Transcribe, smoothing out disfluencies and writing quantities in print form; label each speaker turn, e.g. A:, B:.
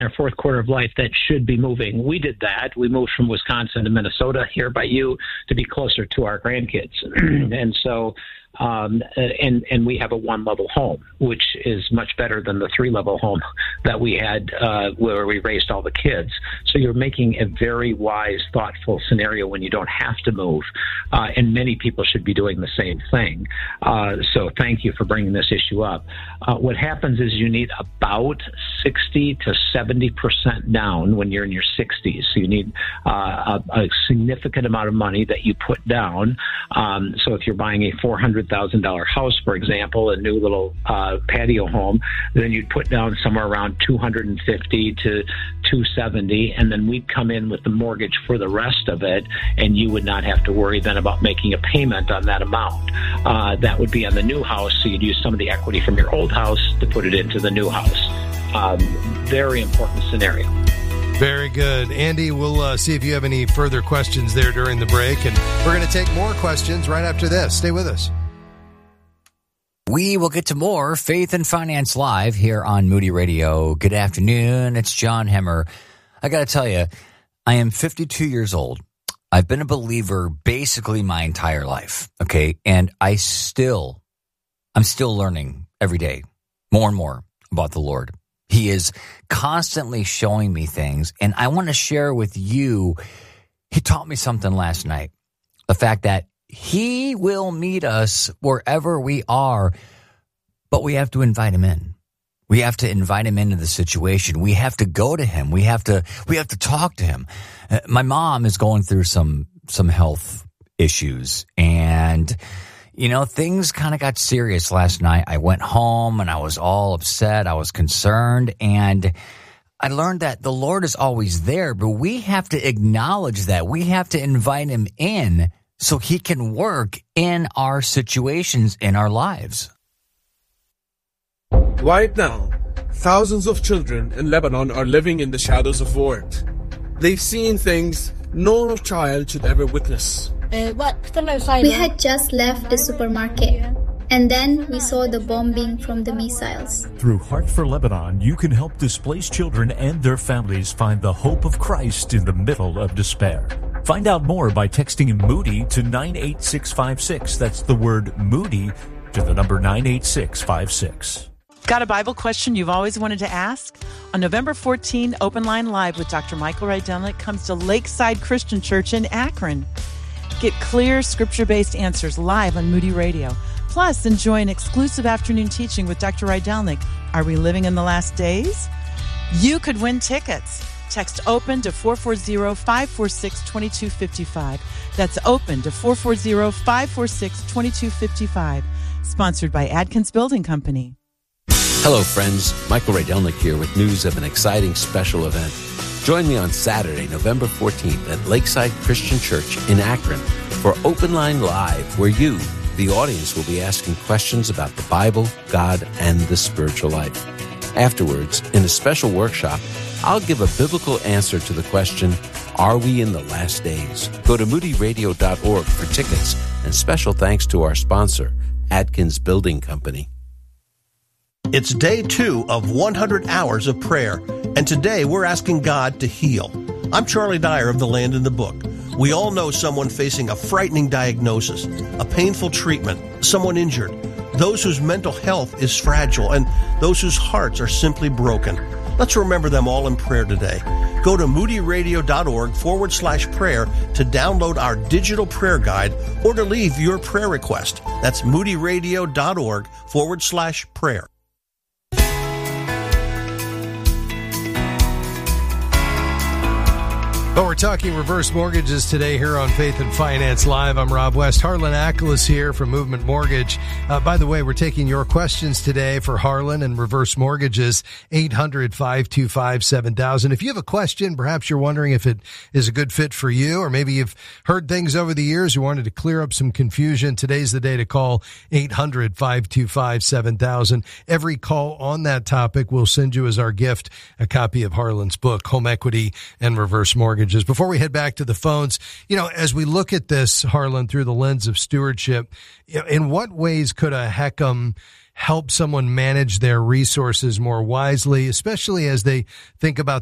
A: their fourth quarter of life that should be moving. We did that. We moved from Wisconsin to Minnesota here by you to be closer to our grandkids. And so, and we have a one-level home, which is much better than the three-level home that we had where we raised all the kids. So you're making a very wise, thoughtful scenario when you don't have to move, and many people should be doing the same thing. So thank you for bringing this issue up. What happens is you need about 60 to 70% down when you're in your 60s. So you need a significant amount of money that you put down. So if you're buying a $400,000 house, for example, a new little patio home, then you'd put down somewhere around $250 to $270, and then we'd come in with the mortgage for the rest of it, and you would not have to worry then about making a payment on that amount. That would be on the new house, so you'd use some of the equity from your old house to put it into the new house. Very important scenario.
B: Very good. Andy, we'll see if you have any further questions there during the break, and we're going to take more questions right after this. Stay with us.
C: We will get to more Faith and Finance Live here on Moody Radio. Good afternoon. It's John Hemmer. I got to tell you, I am 52 years old. I've been a believer basically my entire life, okay? And I'm still learning every day more and more about the Lord. He is constantly showing me things, and I want to share with you, he taught me something last night, the fact that he will meet us wherever we are, but we have to invite him in. We have to invite him into the situation. We have to go to him. We have to talk to him. My mom is going through some health issues, and you know, things kind of got serious last night. I went home and I was all upset. I was concerned, and I learned that the Lord is always there, but we have to acknowledge that. We have to invite him in so he can work in our situations, in our lives.
D: Right now, thousands of children in Lebanon are living in the shadows of war. They've seen things no child should ever witness.
E: We had just left the supermarket, and then we saw the bombing from the missiles.
F: Through Heart for Lebanon, you can help displaced children and their families find the hope of Christ in the middle of despair. Find out more by texting Moody to 98656. That's the word Moody to the number 98656.
G: Got a Bible question you've always wanted to ask? On November 14, Open Line Live with Dr. Michael Rydelnik comes to Lakeside Christian Church in Akron. Get clear, scripture-based answers live on Moody Radio. Plus, enjoy an exclusive afternoon teaching with Dr. Rydelnik. Are we living in the last days? You could win tickets. Text OPEN to 440-546-2255. That's OPEN to 440-546-2255. Sponsored by Adkins Building Company.
H: Hello, friends. Michael Rydelnik here with news of an exciting special event. Join me on Saturday, November 14th at Lakeside Christian Church in Akron for Open Line Live, where you, the audience, will be asking questions about the Bible, God, and the spiritual life. Afterwards, in a special workshop, I'll give a biblical answer to the question, are we in the last days? Go to moodyradio.org for tickets, and special thanks to our sponsor, Adkins Building Company.
I: It's day 2 of 100 hours of prayer, and today we're asking God to heal. I'm Charlie Dyer of The Land in the Book. We all know someone facing a frightening diagnosis, a painful treatment, someone injured, those whose mental health is fragile, and those whose hearts are simply broken. Let's remember them all in prayer today. Go to moodyradio.org/prayer to download our digital prayer guide or to leave your prayer request. That's moodyradio.org/prayer.
B: Well, we're talking reverse mortgages today here on Faith and Finance Live. I'm Rob West. Harlan Ackles here from Movement Mortgage. By the way, we're taking your questions today for Harlan and reverse mortgages, 800-525-7000. If you have a question, perhaps you're wondering if it is a good fit for you, or maybe you've heard things over the years, you wanted to clear up some confusion, today's the day to call 800-525-7000. Every call on that topic will send you as our gift a copy of Harlan's book, Home Equity and Reverse Mortgages. Before we head back to the phones, as we look at this, Harlan, through the lens of stewardship, in what ways could a HECM help someone manage their resources more wisely, especially as they think about